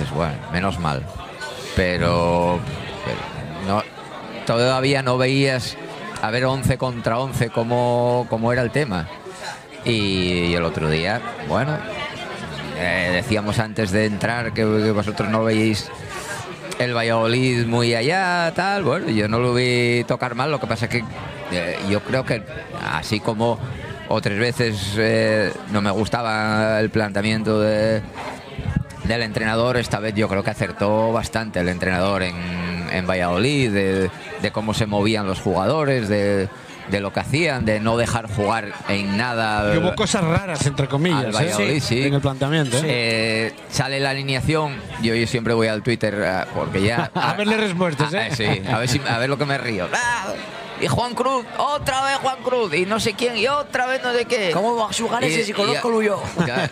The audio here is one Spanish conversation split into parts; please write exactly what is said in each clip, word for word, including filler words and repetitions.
dices, bueno, menos mal. Pero, pero no, todavía no veías a ver once contra once como, como era el tema. Y, y el otro día, bueno, eh, decíamos antes de entrar que, que vosotros no veíais el Valladolid muy allá, tal. Bueno, yo no lo vi tocar mal, lo que pasa es que eh, yo creo que así como otras veces eh, no me gustaba el planteamiento de, del entrenador, esta vez yo creo que acertó bastante el entrenador en, en Valladolid, de, de cómo se movían los jugadores, de, de lo que hacían, de no dejar jugar en nada. Y hubo cosas raras, entre comillas, al Valladolid, ¿eh? sí. En el planteamiento. ¿eh? Eh, sale la alineación, yo, yo siempre voy al Twitter uh, porque ya... a, a verle respuestas, ¿eh? A, sí, a ver, si, a ver lo que me río. ¡Ah! Y Juan Cruz, otra vez Juan Cruz, y no sé quién, y otra vez no sé qué. ¿Cómo va a jugar ese si conozco yo?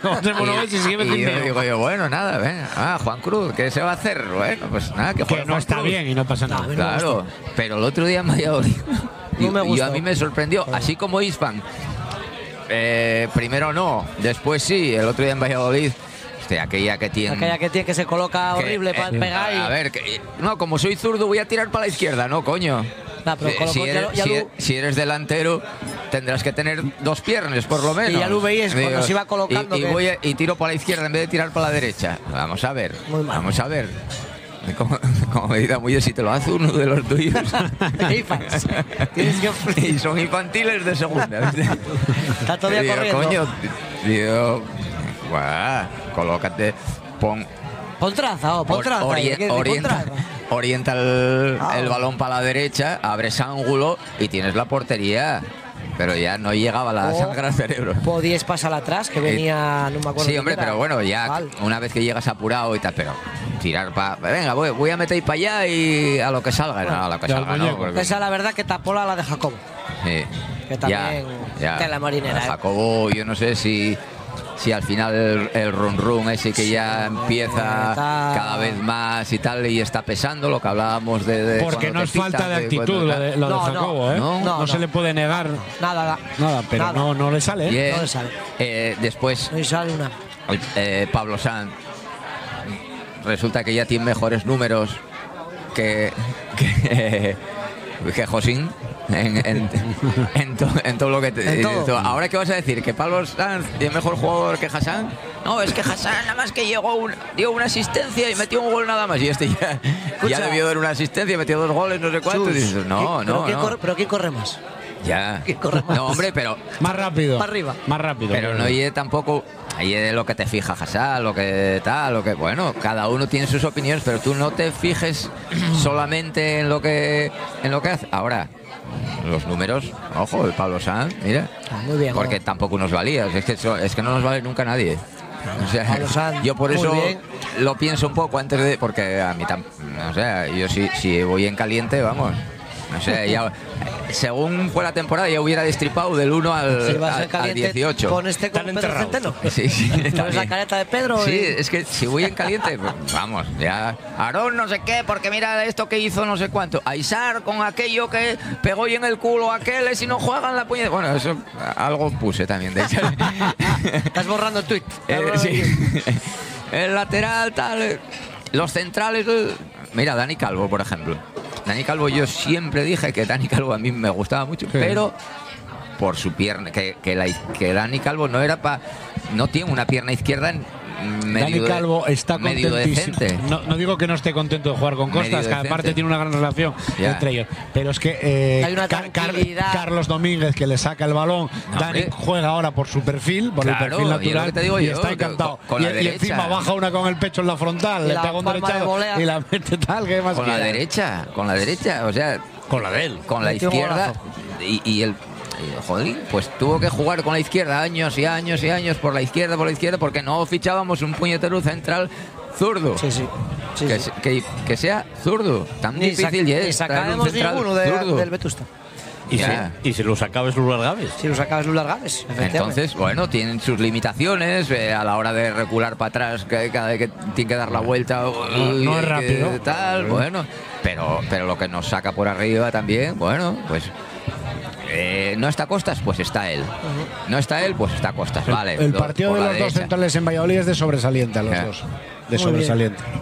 Y yo digo yo, bueno, nada, ven, ah, Juan Cruz, ¿qué se va a hacer? Bueno, pues nada, que juegue Que no Juan está Cruz. bien y no pasa nada. No, Claro, pero el otro día en Valladolid, No me y, y gustó. a mí me sorprendió, así como Isfan, eh, primero no, después sí, el otro día en Valladolid, hostia, aquella que tiene... Aquella que tiene que se coloca que, horrible para eh, pegar y... A ver, que, no, como soy zurdo voy a tirar para la izquierda, no, coño. Nah, pero Eh, colocó- si, ya eres, lo- ya si lo- e- si eres delantero tendrás que tener dos piernas por lo menos. ya lo veíais cuando Digo, se iba colocando y, y que- voy a- y tiro para la izquierda en vez de tirar para la derecha. Vamos a ver, Muy mal. vamos a ver. Como, como me dirá muy bien, si te lo hace uno de los tuyos. Infants. Tienes que- Y son infantiles de segunda, ¿viste? Está todavía Digo, corriendo. coño, digo, guau, colócate, pon Pon traza, oh, pon Or- traza. ori- ¿qué quieres? Pon orienta, traza. orienta el, Ah. el balón para la derecha, abres ángulo y tienes la portería. Pero ya no llegaba la Oh. sangre al cerebro. Podíais pasar atrás, que venía, no me acuerdo. Sí, quién hombre, era. pero bueno, ya Val. una vez que llegas apurado y tal, pero tirar para... Venga, voy, voy a meter para allá y a lo que salga. No, a lo que ya al salga, no. muñeco. Porque- Esa es la verdad que tapó la de Jacobo. Sí. Que también tela marinera, A ¿eh? Jacobo, yo no sé si, si al final el, el run run ese que ya empieza Está- cada vez más y tal, y está pesando lo que hablábamos de. de Porque cuando no te es falta pitan, de de actitud cuando lo tal. de, lo de No, no, Jacobo, ¿eh? no, No, no, se no. le puede negar Nada, nada. nada, pero Nada. No, no le sale, ¿eh? Bien. No le sale. Eh, después, No le sale una. eh, Pablo Sanz resulta que ya tiene mejores números que, que, que Josín en, en, en, to- en todo lo que te, En todo. en todo. Ahora, ¿qué vas a decir? ¿Que Pablo Sanz es mejor jugador que Hassan? No, es que Hassan nada más que llegó un- dio una asistencia y metió un gol nada más. Y este ya, ya Escucha. debió dar una asistencia, metió dos goles, no sé cuánto. Y Chus, dices, no, ¿quién- pero no, quién no. corre- ¿Pero quién corre más? Ya. ¿Quién corre más? No, hombre, pero Más rápido. Para arriba. Más rápido. pero no hay tampoco, ahí es lo que te fija Hassan, lo que tal, lo que, bueno, cada uno tiene sus opiniones, pero tú no te fijes solamente en lo que en lo que hace. Ahora, los números, ojo, el Pablo Sanz, mira, Ah, muy bien. porque ¿no? tampoco nos valía, es que eso- es que no nos vale nunca nadie. O sea, Pablo Sanz, yo por muy eso bien. lo pienso un poco antes de, porque a mí tam, o sea, yo si, si voy en caliente, vamos. No sé, ya, según fue la temporada, ya hubiera destripado del uno al, Si vas a al- ser al caliente dieciocho. con este con Están Pedro enterrados. Centeno. Sí, sí, ¿Sabes la también. careta de Pedro? Sí, Y- es que si voy en caliente, pues, vamos, ya. Aarón no sé qué, porque mira esto que hizo no sé cuánto. Aisar con aquello que pegó y en el culo a aquel, y si no juegan la puñeta. Bueno, eso algo puse también de Aisar. Estás borrando el tuit. Eh, sí. El lateral, tal. eh, Los centrales. eh, Mira, Dani Calvo, por ejemplo. Dani Calvo, yo siempre dije que Dani Calvo a mí me gustaba mucho, pero por su pierna, que, que, la, que Dani Calvo no era para. No tiene una pierna izquierda en medio Dani de- Calvo está medio contentísimo. decente. No, no digo que no esté contento de jugar con Medio Costas, que decente. aparte tiene una gran relación Ya. entre ellos. Pero es que eh, Hay una Car- Car- tranquilidad. Carlos Domínguez, que le saca el balón, No, Dani hombre. juega ahora por su perfil, por Claro, el perfil y es lo natural, que te digo y yo, está que encantado. con- con y, la y derecha. encima baja una con el pecho en la frontal, Y le la pega un palma de derechado volea. y la mete tal, que más Con la quiera. derecha, con la derecha, o sea, Con la de él. con la Metió un izquierda golazo. y, y el y, joder, pues tuvo que jugar con la izquierda años y años y años por la izquierda, por la izquierda, porque no fichábamos un puñetero central zurdo. Sí, sí. sí, que, sí. se- que, que sea zurdo, tan Ni, difícil sac- ya ni es traer un sacaremos central ninguno de- zurdo. del Vetusta. Y si, Ya. y si lo sacabas Luis Gaves. Si lo sacabas Lula Gaves, efectivamente. Entonces, bueno, tienen sus limitaciones eh, a la hora de recular para atrás, que cada vez que tiene que dar la vuelta, uy, no es que rápido. tal, bueno, pero, pero lo que nos saca por arriba también, bueno, pues eh, no está Costas, pues está él. No está él, pues está Costas, El, vale. el do- partido por de la los dos derecha. centrales en Valladolid es de sobresaliente a los Ya. dos. De Muy bien. sobresaliente.